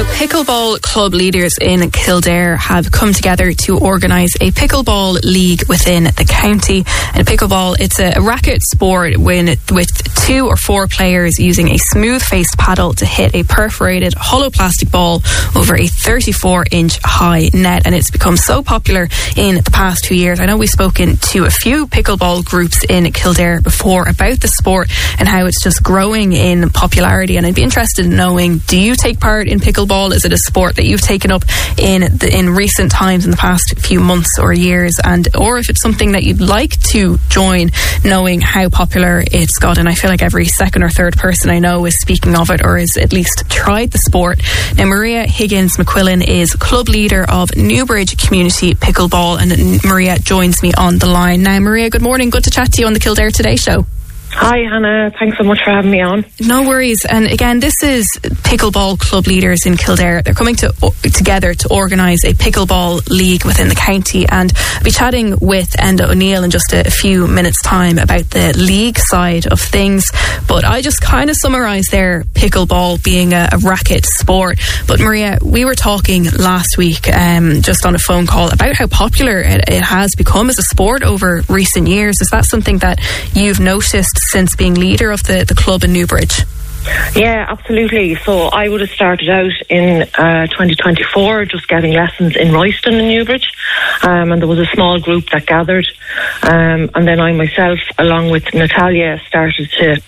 Now, pickleball club leaders in Kildare have come together to organise a pickleball league within the county. And pickleball, it's a racket sport with 2 or 4 players using a smooth-faced paddle to hit a perforated hollow plastic ball over a 34-inch high net. And it's become so popular in the past 2 years. I know we've spoken to a few pickleball groups in Kildare before about the sport and how it's just growing in popularity. And I'd be interested in knowing, do you take part in pickleball? Is it a sport that you've taken up in recent times, in the past few months or years, or if it's something that you'd like to join, knowing how popular it's got? And I feel like every second or third person I know is speaking of it or has at least tried the sport. Now, Maria Higgins McQuillan is club leader of Newbridge Community Pickleball, and Maria joins me on the line now. Maria, good morning. Good to chat to you on the Kildare Today show. Hi, Hannah. Thanks so much for having me on. No worries. And again, this is pickleball club leaders in Kildare. They're coming together to organise a pickleball league within the county. And I'll be chatting with Enda O'Neill in just a few minutes' time about the league side of things. But I just kind of summarised there pickleball being a racket sport. But Maria, we were talking last week just on a phone call about how popular it has become as a sport over recent years. Is that something that you've noticed since being leader of the club in Newbridge? Yeah, absolutely. So I would have started out in 2024 just getting lessons in Royston in Newbridge, and there was a small group that gathered, and then I myself, along with Natalia, started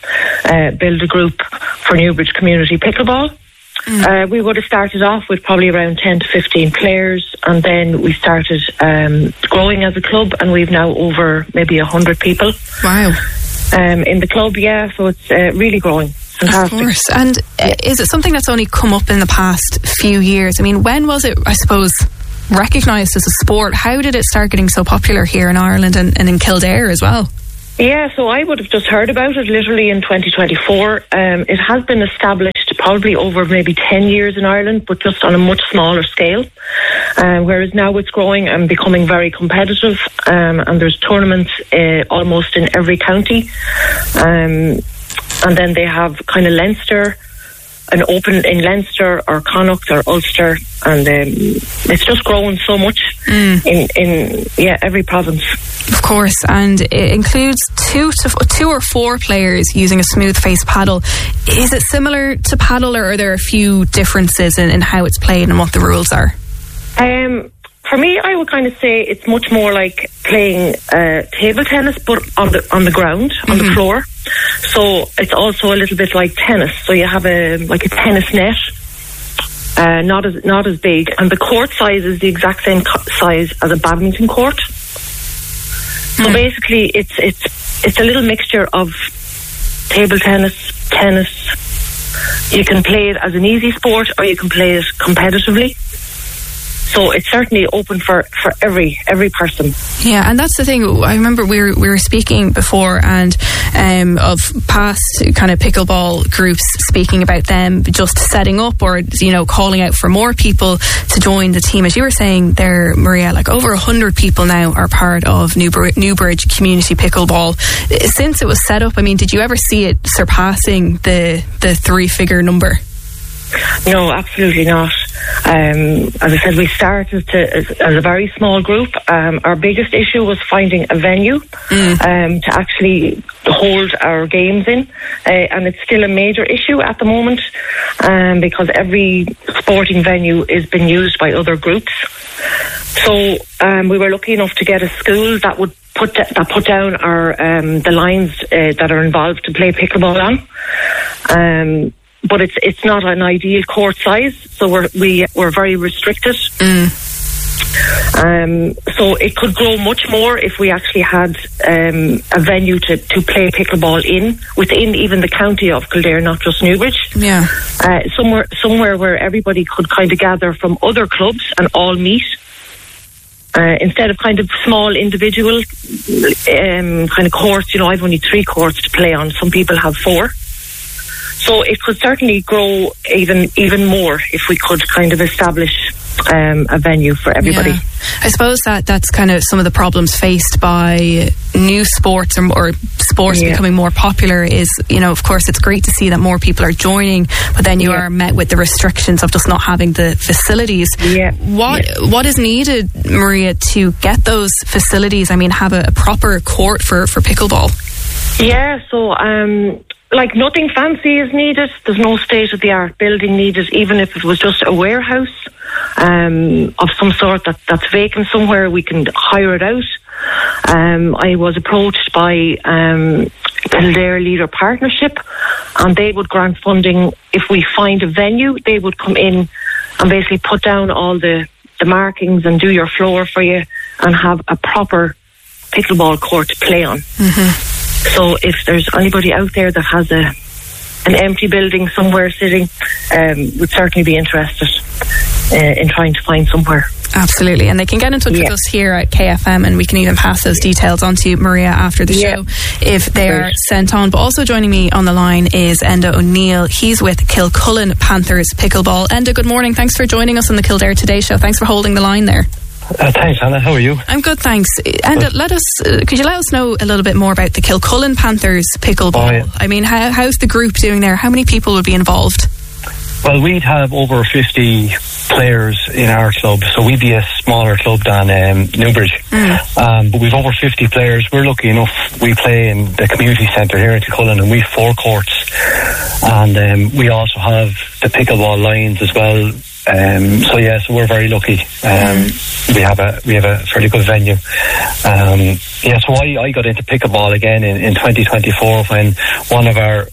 to build a group for Newbridge Community Pickleball. We would have started off with probably around 10 to 15 players, and then we started growing as a club, and we've now over maybe 100 people. Wow. In the club, yeah, so it's really growing. Fantastic. Of course. And is it something that's only come up in the past few years? I mean, when was it, I suppose, recognised as a sport? How did it start getting so popular here in Ireland and in Kildare as well? Yeah, so I would have just heard about it literally in 2024. It has been established probably over maybe 10 years in Ireland, but just on a much smaller scale. Whereas now it's growing and becoming very competitive, and there's tournaments almost in every county. And then they have kind of Leinster, an open in Leinster or Connacht or Ulster, and it's just growing so much in every province. Of course, and it includes 2 or 4 players using a smooth-faced paddle. Is it similar to paddle, or are there a few differences in how it's played and what the rules are? For me, I would kind of say it's much more like playing table tennis, but on the ground, on the floor. So it's also a little bit like tennis. So you have a tennis net, not as big, and the court size is the exact same size as a badminton court. So basically, it's a little mixture of table tennis. You can play it as an easy sport, or you can play it competitively. So it's certainly open for every person. Yeah, and that's the thing. I remember we were speaking before, and of past kind of pickleball groups speaking about them just setting up or calling out for more people to join the team. As you were saying there, Maria, like over 100 people now are part of Newbridge Community Pickleball. Since it was set up, I mean, did you ever see it surpassing the 3-figure number? No, absolutely not. As I said, we started as a very small group. Our biggest issue was finding a venue to actually hold our games in, and it's still a major issue at the moment because every sporting venue is being used by other groups. So we were lucky enough to get a school that would put down our the lines that are involved to play pickleball on. But it's not an ideal court size, so we're very restricted. So it could grow much more if we actually had a venue to play pickleball in within even the county of Kildare, not just Newbridge. Yeah, somewhere where everybody could kind of gather from other clubs and all meet. Instead of kind of small individual kind of courts, I've only 3 courts to play on. Some people have 4. So it could certainly grow even more if we could kind of establish a venue for everybody. Yeah. I suppose that's kind of some of the problems faced by new sports or sports becoming more popular is, of course it's great to see that more people are joining, but then you are met with the restrictions of just not having the facilities. What is needed, Maria, to get those facilities? I mean, have a proper court for pickleball? Yeah, so nothing fancy is needed. There's no state-of-the-art building needed, even if it was just a warehouse of some sort that's vacant somewhere. We can hire it out. I was approached by Kildare Leader Partnership, and they would grant funding if we find a venue. They would come in and basically put down all the markings and do your floor for you and have a proper pickleball court to play on. So if there's anybody out there that has an empty building somewhere sitting, would certainly be interested in trying to find somewhere. Absolutely, and they can get in touch with us here at KFM, and we can even pass those details on to Maria after the show if they are sent on. But also joining me on the line is Enda O'Neill. He's with Kilcullen Panthers Pickleball. Enda, good morning. Thanks for joining us on the Kildare Today Show. Thanks for holding the line there. Thanks, Anna. How are you? I'm good, thanks. And could you let us know a little bit more about the Kilcullen Panthers Pickleball? I mean, how's the group doing there? How many people would be involved? Well, we'd have over 50 players in our club, so we'd be a smaller club than Newbridge. But we've over 50 players. We're lucky enough, we play in the community centre here in Kilcullen, and we've 4 courts. And we also have the pickleball lines as well. So we're very lucky. We have a fairly good venue. So I got into pickleball again in 2024 when one of our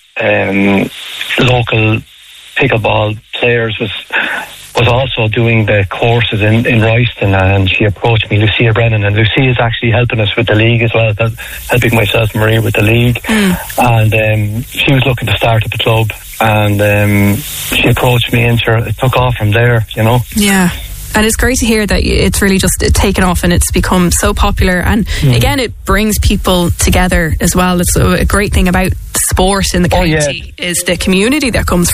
local pickleball players was also doing the courses in Royston, and she approached me, Lucia Brennan, and Lucia is actually helping us with the league as well, helping myself and Maria with the league. And she was looking to start up a club, and she approached me, and it took off from there, Yeah. And it's great to hear that it's really just taken off and it's become so popular. And again, it brings people together as well. It's a great thing about sport in the county is the community that comes